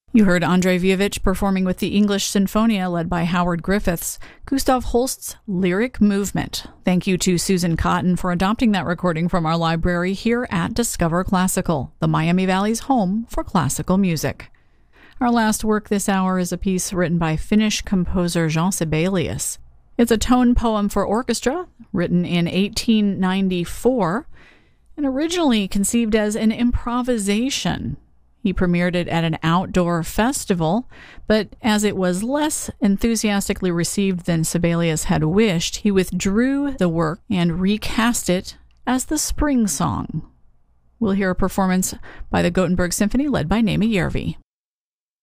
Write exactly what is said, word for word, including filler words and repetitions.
You heard Andrei Vievich performing with the English Sinfonia led by Howard Griffiths, Gustav Holst's Lyric Movement. Thank you to Susan Cotton for adopting that recording from our library here at Discover Classical, the Miami Valley's home for classical music. Our last work this hour is a piece written by Finnish composer Jean Sibelius. It's a tone poem for orchestra, written in eighteen ninety-four, and originally conceived as an improvisation. He premiered it at an outdoor festival, but as it was less enthusiastically received than Sibelius had wished, he withdrew the work and recast it as the Spring Song. We'll hear a performance by the Gothenburg Symphony led by Naima Järvi.